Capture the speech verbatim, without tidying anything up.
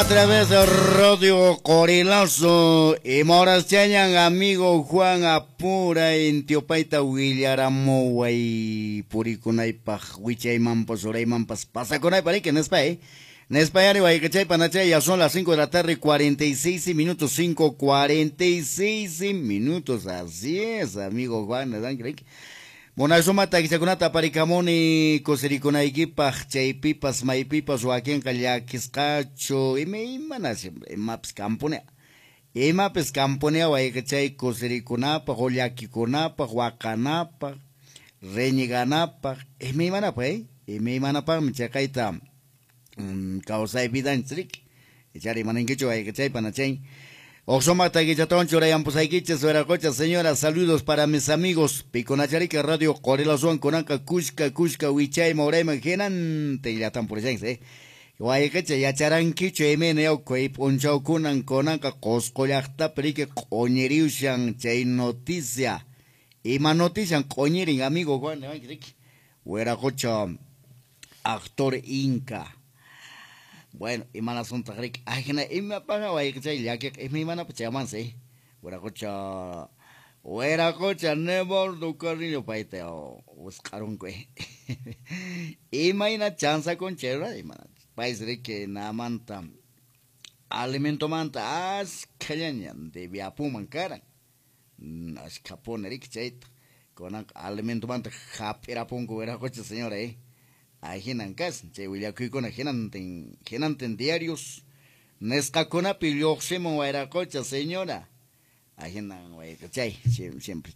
A través de Radio Corilazo y Moras Chayan, amigo Juan Apura en Tiopaita Willaramo Guay Purikunaipa Huichaimampas Oreimampas pasa con ahí para que no es pa, eh. Nespayari Guaycachay Panachay, ya son las cinco de la tarde, cuarenta y seis minutos, cinco, cuarenta y seis minutos, así es, amigo Juan, ¿verdad? Monazuma takisakunata parikamoni kosirikunaykipak chaypipas maypipas wakinqa llakisqachu ima imanas imapis kampuni imapis kampuni waykachay kosirikunapaq o llakikunapaq waqanapaq reñiganapaq ima imanapaq eh ima imanapaqmi chaqayta kawsaypidanchik ichari imanankichu waykachay panachay. Oxomata Guichatón, Chorayan Posaiquiches, Veracocha, señora, saludos para mis amigos. Piconacharica Radio Corelazuan, Conanca, Cusca, Cusca, Huichay, Moraima, Genan, te ya tan por ese, eh. Guaycacha, Yacharan, Quicho, Emeneo, Coip, Unchau, Cunan, Conanca, Coscoyacta, Perique, Coñeriushan, Chay Noticia. Y más notician, Coñerin, amigo Juan, Veracocha, actor Inca. Bueno, y malas son tajrik. Ay, que y me apaga, güey, que ya que es mi mana, pues llaman, sí. Buena cocha. Buena cocha, never do carrillo paite o buscaron, güey. Y maina chanza con chera, y mana. Paisre que na manta. Alimento manta, as callan, de viapuman cara. As capone, rick chait. Con alimento manta, japera pongo, buena cocha, señora, eh. Ajinan kas, che willa kuikona jinanten, jinanten diarios. Nesca cona pillo xemo era cocha, señora. Ajinan, güey, chay, siempre.